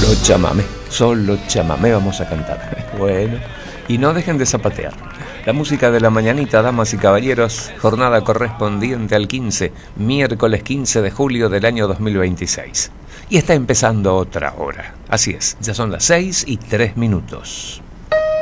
solo chamamé vamos a cantar. Bueno, y no dejen de zapatear. La música de la mañanita, damas y caballeros, jornada correspondiente al miércoles 15 de julio del año 2026. Y está empezando otra hora. Así es, ya son las 6:03.